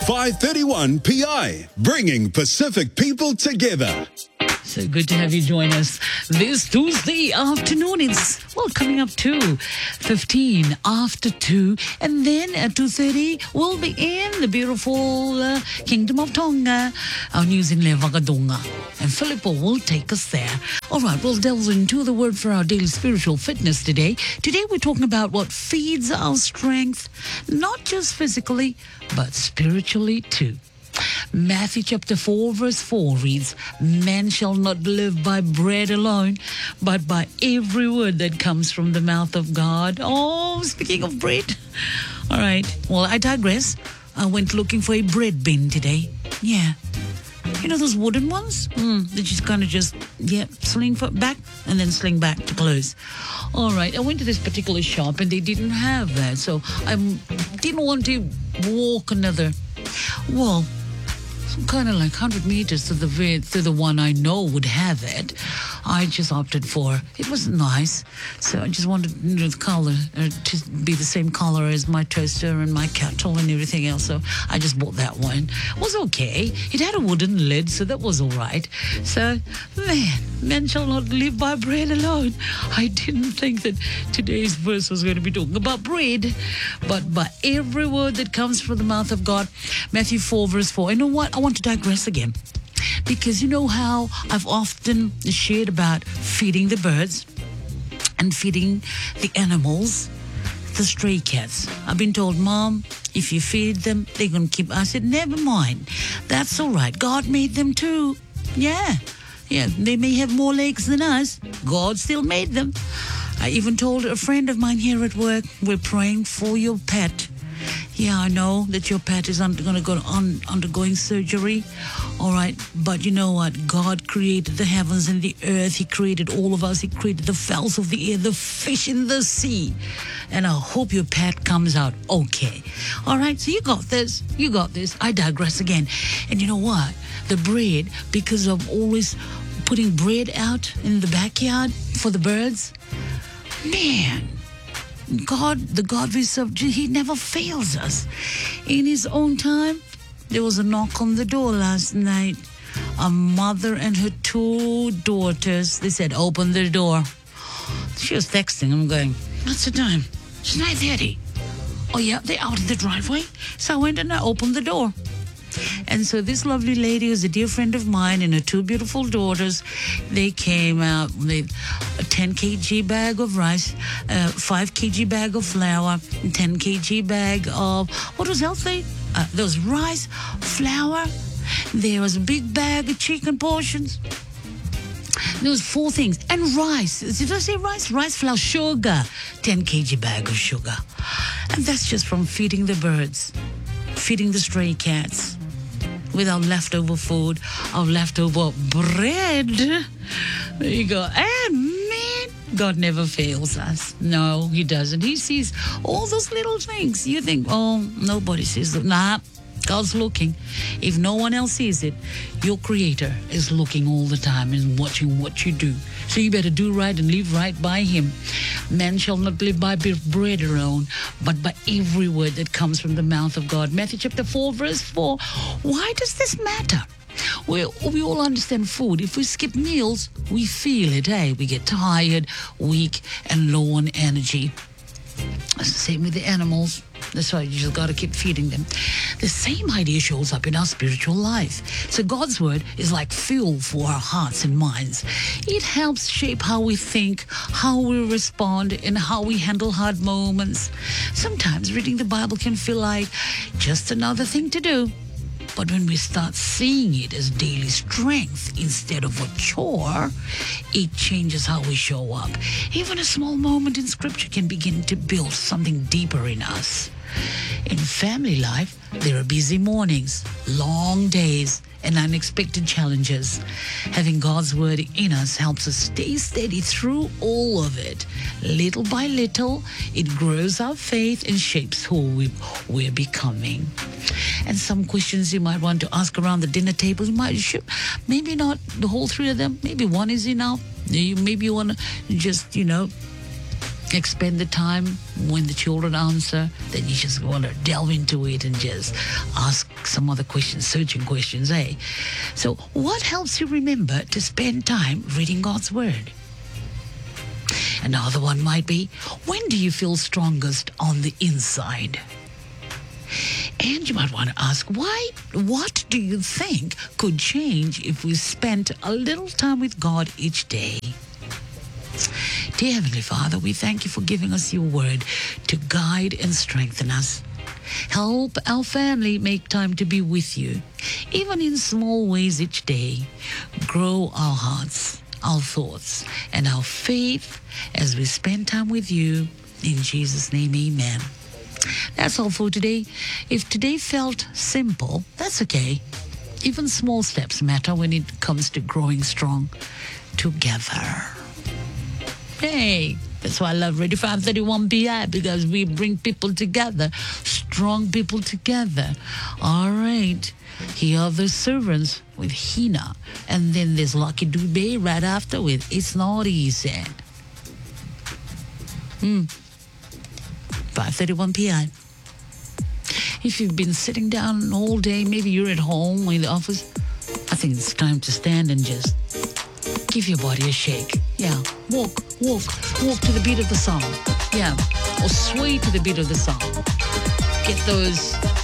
531 PI, bringing Pacific people together. So good to have you join us this Tuesday afternoon. It's, coming up to 15 after 2. And then at 2:30, we'll be in the beautiful Kingdom of Tonga, our news in Levagadonga. And Filippo will take us there. All right, we'll delve into the word for our daily spiritual fitness today. Today we're talking about what feeds our strength, not just physically, but spiritually too. Matthew chapter 4 verse 4 reads, "Man shall not live by bread alone, but by every word that comes from the mouth of God." Oh, speaking of bread. All right. Well, I digress. I went looking for a bread bin today. Yeah. You know those wooden ones? They just kind of sling back and then sling back to close. All right. I went to this particular shop and they didn't have that. So I didn't want to walk kind of like 100 meters to the one I know would have it. I just opted for it. Was nice, so I just wanted the color to be the same color as my toaster and my kettle and everything else. So I just bought that one. It was okay. It had a wooden lid, so that was all right. So, man shall not live by bread alone. I didn't think that today's verse was going to be talking about bread, but by every word that comes from the mouth of God. Matthew 4 verse 4. You know what? I want to digress again. Because you know how I've often shared about feeding the birds and feeding the animals, the stray cats. I've been told, Mom, if you feed them, they're going to keep. I said, never mind. That's all right. God made them too. Yeah, they may have more legs than us. God still made them. I even told a friend of mine here at work, we're praying for your pet. Yeah, I know that your pet is undergoing surgery. All right, but you know what? God created the heavens and the earth. He created all of us. He created the fowls of the air, the fish in the sea. And I hope your pet comes out okay. All right, so you got this. I digress again. And you know what? The bread, because of always putting bread out in the backyard for the birds, man, God, the God we serve, He never fails us. In His own time, there was a knock on the door last night. A mother and her 2 daughters, they said, open the door. She was texting. I'm going, what's the time? It's 9:30. Oh, yeah, they're out in the driveway. So I went and I opened the door. And so this lovely lady who's a dear friend of mine and her 2 beautiful daughters, they came out with a 10 kg bag of rice, 5 kg bag of flour, 10 kg bag of, what was healthy? There was rice, flour, there was a big bag of chicken portions. There was 4 things. And rice. Did I say rice? Rice, flour, sugar. 10 kg bag of sugar. And that's just from feeding the birds, feeding the stray cats with our leftover food, our leftover bread. There you go. And man, God never fails us. No, He doesn't. He sees all those little things. You think, oh, nobody sees them. Nah, God's looking. If no one else sees it, your Creator is looking all the time and watching what you do. So you better do right and live right by Him. Man shall not live by bread alone, but by every word that comes from the mouth of God. Matthew chapter 4 verse 4. Why does this matter? We all understand food. If we skip meals, we feel it, eh? We get tired, weak, and low on energy. It's the same with the animals. That's why you just got to keep feeding them. The same idea shows up in our spiritual life. So God's word is like fuel for our hearts and minds. It helps shape how we think, how we respond, and how we handle hard moments. Sometimes reading the Bible can feel like just another thing to do. But when we start seeing it as daily strength instead of a chore, it changes how we show up. Even a small moment in Scripture can begin to build something deeper in us. In family life, there are busy mornings, long days, and unexpected challenges. Having God's word in us helps us stay steady through all of it. Little by little, it grows our faith and shapes who we're becoming. And some questions you might want to ask around the dinner table, maybe not the whole 3 of them, maybe one is enough. Maybe you want to just, expend the time when the children answer, then you just want to delve into it and just ask some other questions, searching questions, eh? So what helps you remember to spend time reading God's Word? Another one might be, when do you feel strongest on the inside? And you might want to ask, what do you think could change if we spent a little time with God each day? Dear Heavenly Father, we thank you for giving us your word to guide and strengthen us. Help our family make time to be with you, even in small ways each day. Grow our hearts, our thoughts, and our faith as we spend time with you. In Jesus' name, amen. That's all for today. If today felt simple, that's okay. Even small steps matter when it comes to growing strong together. Hey, that's why I love Radio 531 PI, because we bring people together, strong people together. All right. Here are the servants with Hina. And then there's Lucky Dube right after with It's Not Easy. 5:31 p.m. If you've been sitting down all day, maybe you're at home or in the office, I think it's time to stand and just give your body a shake. Yeah, walk to the beat of the song. Yeah, or sway to the beat of the song. Get those